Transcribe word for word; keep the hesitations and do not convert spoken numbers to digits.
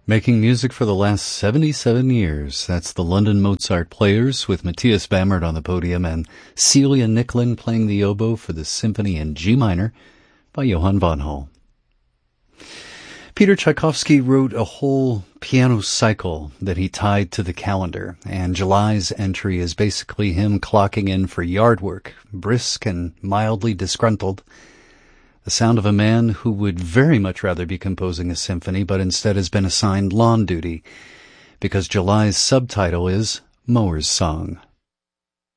Making music for the last seventy-seven years. That's the London Mozart Players with Matthias Bamert on the podium and Celia Nicklin playing the oboe for the symphony in G minor by Johann von Hall. Peter Tchaikovsky wrote a whole piano cycle that he tied to the calendar, and July's entry is basically him clocking in for yard work, brisk and mildly disgruntled. The sound of a man who would very much rather be composing a symphony, but instead has been assigned lawn duty, because July's subtitle is Mower's Song.